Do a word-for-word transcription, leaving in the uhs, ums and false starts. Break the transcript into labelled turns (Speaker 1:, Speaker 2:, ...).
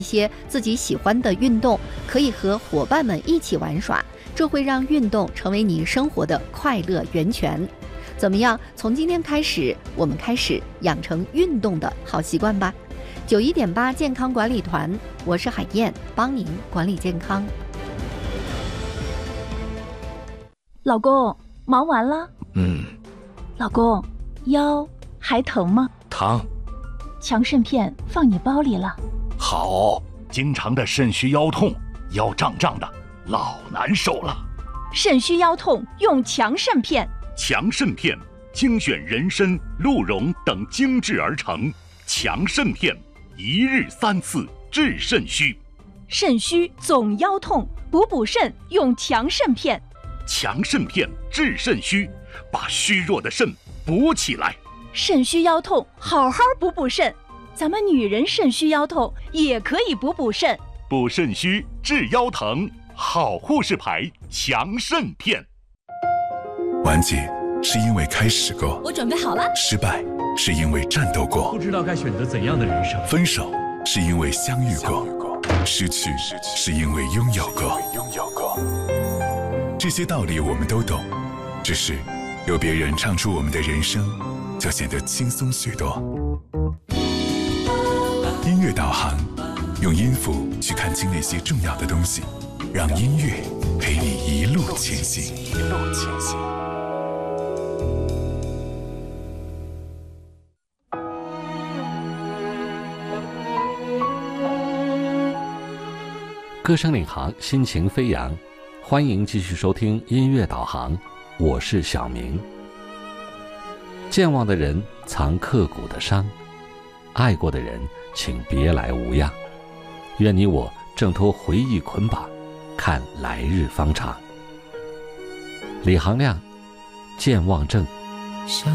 Speaker 1: 一些自己喜欢的运动，可以和伙伴们一起玩耍，这会让运动成为你生活的快乐源泉。怎么样？从今天开始，我们开始养成运动的好习惯吧。九一点八健康管理团，我是海燕，帮您管理健康。
Speaker 2: 老公，忙完了？
Speaker 3: 嗯。
Speaker 2: 老公，腰还疼吗？
Speaker 3: 疼。
Speaker 2: 强肾片放你包里了。
Speaker 3: 好，经常的肾虚腰痛，腰胀胀的，老难受了。
Speaker 2: 肾虚腰痛用强肾片。
Speaker 3: 强肾片精选人参、鹿茸等精制而成，强肾片一日三次治肾虚。
Speaker 2: 肾虚总腰痛，补补肾用强肾片。
Speaker 3: 强肾片治肾虚，把虚弱的肾补起来。
Speaker 2: 肾虚腰痛，好好补补肾。咱们女人肾虚腰痛也可以补补肾。
Speaker 3: 补肾虚治腰疼，好护士牌强肾片。
Speaker 4: 完结是因为开始过，
Speaker 5: 我准备好了。
Speaker 4: 失败是因为战斗过，
Speaker 6: 不知道该选择怎样的人生。
Speaker 4: 分手是因为相遇过，失去是因为拥有过。这些道理我们都懂，只是有别人唱出我们的人生，就显得轻松许多。音乐导航，用音符去看清那些重要的东西，让音乐陪你一路前行。一路前行。
Speaker 7: 歌声领航，心情飞扬，欢迎继续收听音乐导航，我是小明。健忘的人藏刻骨的伤，爱过的人请别来无恙。愿你我挣脱回忆捆绑，看来日方长。李行亮，健忘症。